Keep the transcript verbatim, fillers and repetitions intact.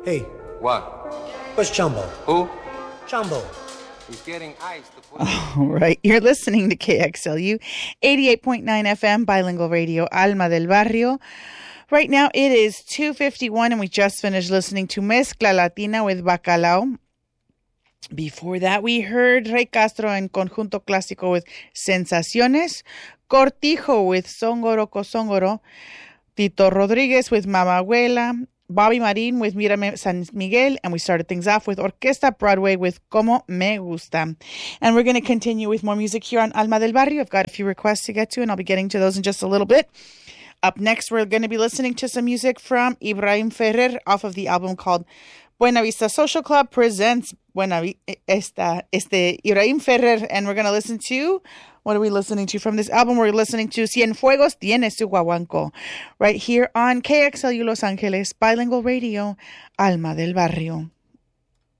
Hey. What? Where's Chumbo? Who? Chumbo. He's getting ice to put... All right. You're listening to K X L U eighty-eight point nine F M, bilingual radio, Alma del Barrio. Right now it is two fifty-one and we just finished listening to Mezcla Latina with Bacalao. Before that, we heard Rey Castro en Conjunto Clásico with Sensaciones, Cortijo with Songoro Cosongoro, Tito Rodriguez with Mama Abuela, Bobby Marin with Mírame San Miguel, and we started things off with Orquesta Broadway with Como Me Gusta. And we're going to continue with more music here on Alma del Barrio. I've got a few requests to get to, and I'll be getting to those in just a little bit. Up next, we're going to be listening to some music from Ibrahim Ferrer off of the album called Buena Vista Social Club presents Buena Vista, este Ibrahim Ferrer, and we're going to listen to, what are we listening to from this album? We're listening to Cienfuegos Tiene Su Guaguanco, right here on K X L U Los Angeles, bilingual radio, Alma del Barrio.